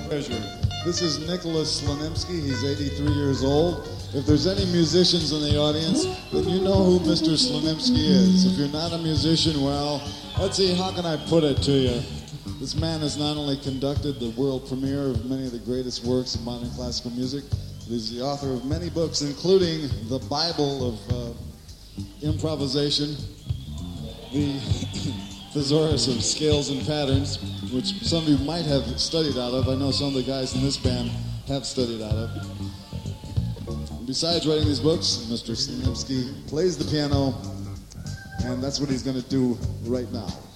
Treasure. This is Nicholas Slanimsky. He's 83 years old. If there's any musicians in the audience, then you know who Mr. Slanimsky is. If you're not a musician, well, let's see, how can I put it to you? This man has not only conducted the world premiere of many of the greatest works of modern classical music, but he's the author of many books, including the Bible of improvisation, the Thesaurus of Scales and Patterns, which some of you might have studied out of. I know some of the guys in this band have studied out of. Besides writing these books, Mr. Slanimsky plays the piano, and that's what he's going to do right now.